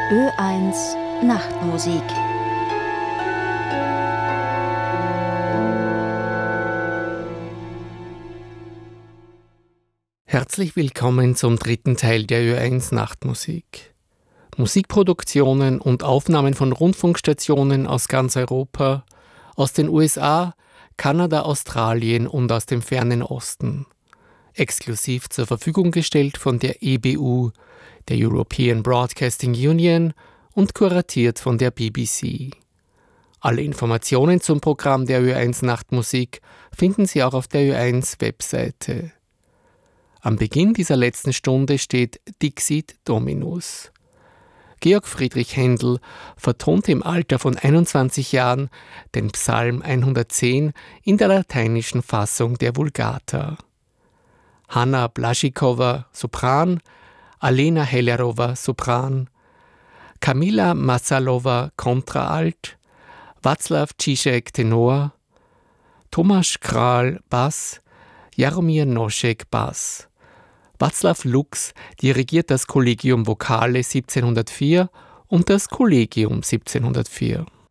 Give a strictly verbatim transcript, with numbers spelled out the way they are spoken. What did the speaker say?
Ö eins Nachtmusik. Herzlich willkommen zum dritten Teil der Ö eins Nachtmusik. Musikproduktionen und Aufnahmen von Rundfunkstationen aus ganz Europa, aus den U S A, Kanada, Australien und aus dem fernen Osten. Exklusiv zur Verfügung gestellt von der E B U, der European Broadcasting Union, und kuratiert von der B B C. Alle Informationen zum Programm der Ö eins Nachtmusik finden Sie auch auf der Ö eins Webseite. Am Beginn dieser letzten Stunde steht Dixit Dominus. Georg Friedrich Händel vertonte im Alter von einundzwanzig Jahren den Psalm hundertzehn in der lateinischen Fassung der Vulgata. Hanna Blaschikowa, Sopran, Alena Hellerova, Sopran, Kamila Masalowa, Kontraalt, Václav Žižek, Tenor, Tomáš Král, Bass, Jaromír Nošek, Bass. Václav Lux dirigiert das Collegium Vocale siebzehnhundertvier und das Collegium siebzehnhundertvier.